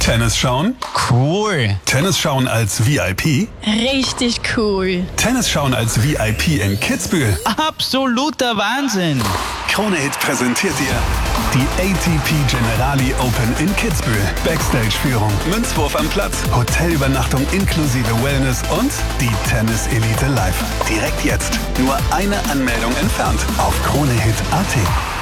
Tennis schauen? Cool. Tennis schauen als VIP? Richtig cool. Tennis schauen als VIP in Kitzbühel? Absoluter Wahnsinn. Krone Hit präsentiert dir die ATP Generali Open in Kitzbühel. Backstage-Führung, Münzwurf am Platz, Hotelübernachtung inklusive Wellness und die Tennis-Elite live. Direkt jetzt. Nur eine Anmeldung entfernt auf kronehit.at.